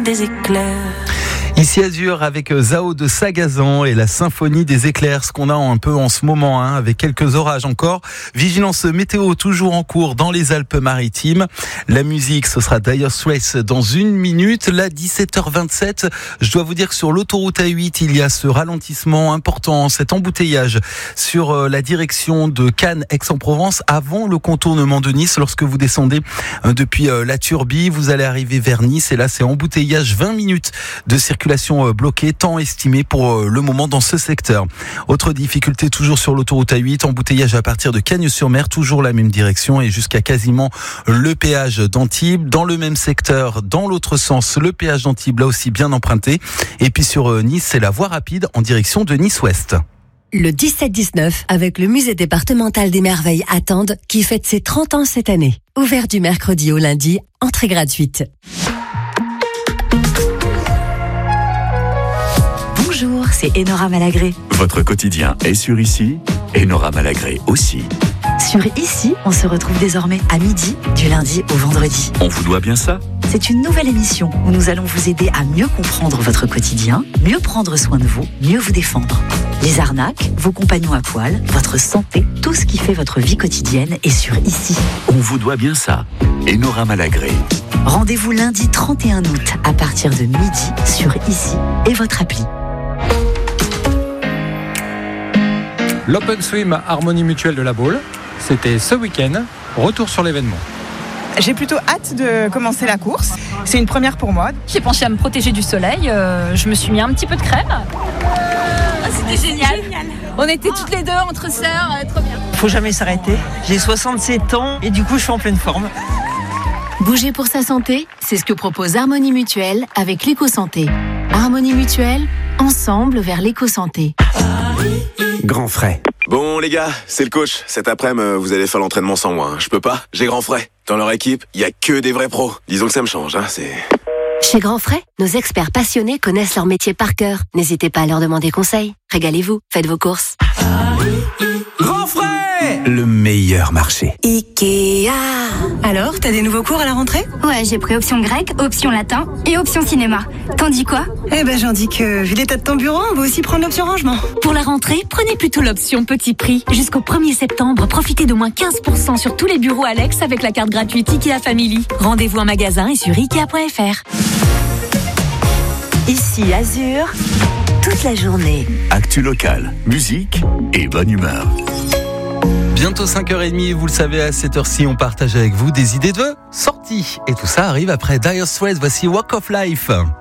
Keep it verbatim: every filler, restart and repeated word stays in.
des éclairs. Ici Azur avec Zao de Sagazan et la symphonie des éclairs, ce qu'on a un peu en ce moment, hein, avec quelques orages encore. Vigilance météo toujours en cours dans les Alpes-Maritimes. La musique, ce sera Dire Straits dans une minute. Là, dix-sept heures vingt-sept, je dois vous dire que sur l'autoroute A huit, il y a ce ralentissement important, cet embouteillage sur la direction de Cannes-Aix-en-Provence avant le contournement de Nice. Lorsque vous descendez depuis la Turbie, vous allez arriver vers Nice et là, c'est embouteillage vingt minutes de circulation bloquée, temps estimé pour le moment dans ce secteur. Autre difficulté toujours sur l'autoroute A huit, embouteillage à partir de Cagnes-sur-Mer, toujours la même direction et jusqu'à quasiment le péage d'Antibes. Dans le même secteur, dans l'autre sens, le péage d'Antibes là aussi bien emprunté. Et puis sur Nice, c'est la voie rapide en direction de Nice-Ouest. Le dix-sept dix-neuf, avec le musée départemental des merveilles à Tende, qui fête ses trente ans cette année. Ouvert du mercredi au lundi, entrée gratuite. Bonjour, c'est Enora Malagré. Votre quotidien est sur Ici, Enora Malagré aussi. Sur Ici, on se retrouve désormais à midi, du lundi au vendredi. On vous doit bien ça ? C'est une nouvelle émission où nous allons vous aider à mieux comprendre votre quotidien, mieux prendre soin de vous, mieux vous défendre. Les arnaques, vos compagnons à poil, votre santé, tout ce qui fait votre vie quotidienne est sur Ici. On vous doit bien ça, Enora Malagré. Rendez-vous lundi trente et un août à partir de midi sur Ici et votre appli. L'Open Swim Harmonie Mutuelle de la Baule, c'était ce week-end. Retour sur l'événement. J'ai plutôt hâte de commencer la course. C'est une première pour moi. J'ai pensé à me protéger du soleil. Euh, je me suis mis un petit peu de crème. Ah, c'était génial. génial. On était toutes les deux entre sœurs, euh, trop bien. Faut jamais s'arrêter. J'ai soixante-sept ans et du coup je suis en pleine forme. Bouger pour sa santé, c'est ce que propose Harmonie Mutuelle avec l'éco-santé. Harmonie Mutuelle, ensemble vers l'éco-santé. Grand frais. Bon les gars, c'est le coach. Cet après-midi, vous allez faire l'entraînement sans moi. Hein. Je peux pas, j'ai Grand Frais. Dans leur équipe, il y a que des vrais pros. Disons que ça me change, hein, c'est... Chez Grand Frais, nos experts passionnés connaissent leur métier par cœur. N'hésitez pas à leur demander conseil. Régalez-vous, faites vos courses. Grand Frais, le meilleur marché. Ikea. Alors, t'as des nouveaux cours à la rentrée ? Ouais, j'ai pris option grec, option latin et option cinéma. T'en dis quoi ? Eh ben, j'en dis que, vu l'état de ton bureau, on va aussi prendre l'option rangement. Pour la rentrée, prenez plutôt l'option petit prix. Jusqu'au premier septembre, profitez d'au moins quinze pour cent sur tous les bureaux Alex avec la carte gratuite Ikea Family. Rendez-vous en magasin et sur ikea point f r. Ici Azur, toute la journée. Actu locale, musique et bonne humeur. Bientôt cinq heures trente, vous le savez, à cette heure-ci, on partage avec vous des idées de sortie. Et tout ça arrive après Dire Straits. Voici Walk of Life.